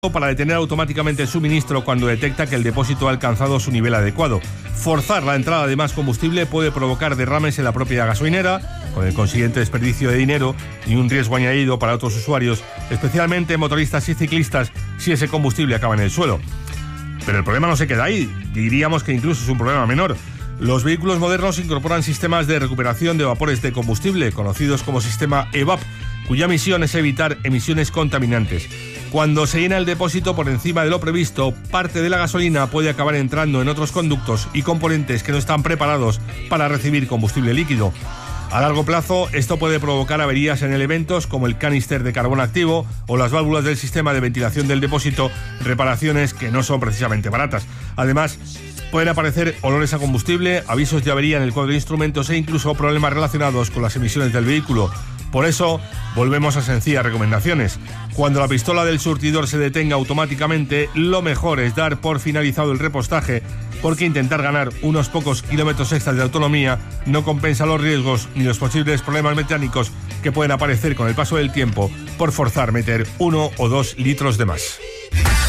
para detener automáticamente el suministro cuando detecta que el depósito ha alcanzado su nivel adecuado. Forzar la entrada de más combustible puede provocar derrames en la propia gasolinera, con el consiguiente desperdicio de dinero y un riesgo añadido para otros usuarios, especialmente motoristas y ciclistas, si ese combustible acaba en el suelo. Pero el problema no se queda ahí, diríamos que incluso es un problema menor. Los vehículos modernos incorporan sistemas de recuperación de vapores de combustible, conocidos como sistema EVAP, cuya misión es evitar emisiones contaminantes. Cuando se llena el depósito por encima de lo previsto, parte de la gasolina puede acabar entrando en otros conductos y componentes que no están preparados para recibir combustible líquido. A largo plazo, esto puede provocar averías en elementos como el cánister de carbón activo o las válvulas del sistema de ventilación del depósito, reparaciones que no son precisamente baratas. Además, pueden aparecer olores a combustible, avisos de avería en el cuadro de instrumentos e incluso problemas relacionados con las emisiones del vehículo. Por eso, volvemos a sencillas recomendaciones. Cuando la pistola del surtidor se detenga automáticamente, lo mejor es dar por finalizado el repostaje, porque intentar ganar unos pocos kilómetros extras de autonomía no compensa los riesgos ni los posibles problemas mecánicos que pueden aparecer con el paso del tiempo por forzar meter 1 o 2 litros de más.